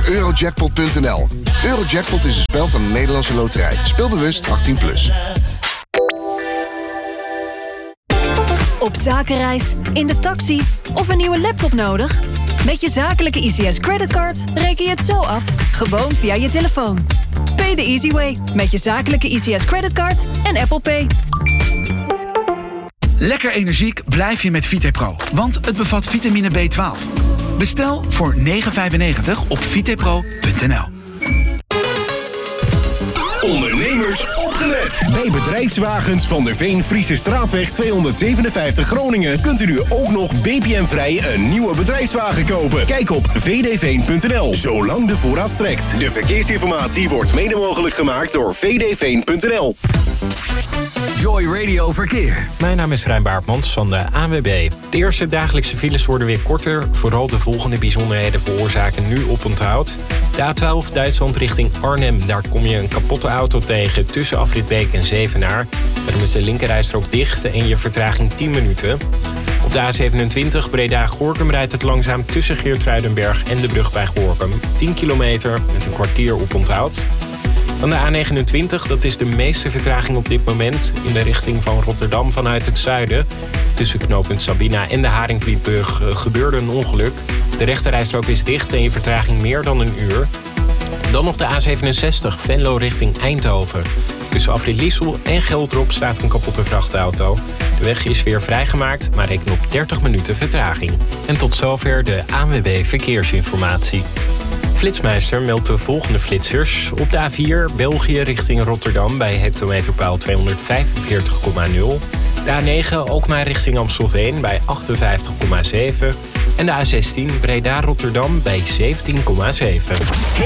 Eurojackpot.nl. Eurojackpot is een spel van de Nederlandse Loterij. Speel bewust 18+. Op zakenreis, in de taxi of een nieuwe laptop nodig? Met je zakelijke ICS creditcard reken je het zo af, gewoon via je telefoon. Pay the easy way met je zakelijke ICS creditcard en Apple Pay. Lekker energiek blijf je met VitePro, want het bevat vitamine B12. Bestel voor €9,95 op vitepro.nl. Ondernemers opgelet! Bij Bedrijfswagens van der Veen Friese Straatweg 257 Groningen kunt u nu ook nog BPM-vrij een nieuwe bedrijfswagen kopen. Kijk op vdveen.nl, zolang de voorraad strekt. De verkeersinformatie wordt mede mogelijk gemaakt door vdveen.nl. Joy Radio Verkeer. Mijn naam is Rijn Baartmans van de ANWB. De eerste dagelijkse files worden weer korter. Vooral de volgende bijzonderheden veroorzaken nu oponthoud. De A12 Duitsland richting Arnhem. Daar kom je een kapotte auto tegen tussen Afrit Beek en Zevenaar. Daarom is de linkerrijstrook dicht en je vertraging 10 minuten. Op de A27 Breda-Gorinchem rijdt het langzaam tussen Geertruidenberg en de brug bij Gorinchem. 10 kilometer met een kwartier oponthoud. Dan de A29, dat is de meeste vertraging op dit moment in de richting van Rotterdam vanuit het zuiden. Tussen knooppunt Sabina en de Haringvlietbrug gebeurde een ongeluk. De rechterrijstrook is dicht en je vertraging meer dan een uur. Dan nog de A67, Venlo richting Eindhoven. Tussen Afrit Liesel en Geldrop staat een kapotte vrachtauto. De weg is weer vrijgemaakt, maar reken op 30 minuten vertraging. En tot zover de ANWB Verkeersinformatie. Flitsmeister meldt de volgende flitsers. Op de A4 België richting Rotterdam bij hectometerpaal 245,0. De A9 Alkmaar richting Amstelveen bij 58,7. En de A16 Breda-Rotterdam bij 17,7.